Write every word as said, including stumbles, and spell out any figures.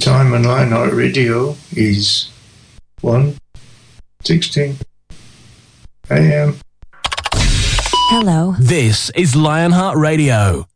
time on Lionheart Radio is one sixteen a m. Hello. This is Lionheart Radio.